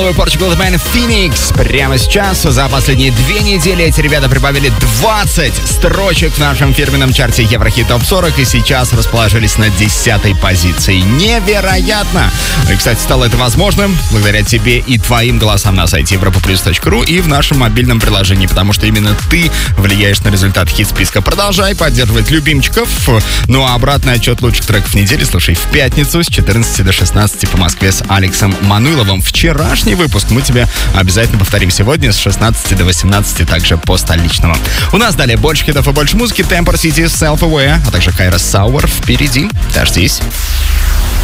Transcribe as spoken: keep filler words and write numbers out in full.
Portugal The Man Phoenix. Прямо сейчас, за последние две недели, эти ребята прибавили двадцать строчек в нашем фирменном чарте Еврохит Топ сорок и сейчас расположились на десятой позиции. Невероятно! И, кстати, стало это возможным благодаря тебе и твоим голосам на сайте европаплюс точка ру и в нашем мобильном приложении, потому что именно ты влияешь на результат хит-списка. Продолжай поддерживать любимчиков. Ну а обратный отчет лучших треков недели слушай в пятницу с четырнадцати до шестнадцати по Москве с Алексом Мануиловым. Вчерашний выпуск мы тебе обязательно повторим сегодня с шестнадцати до восемнадцати, также по столичному. У нас далее больше хитов и больше музыки. Temper City, Self Aware, а также Кайра Сауэр впереди. Дождись.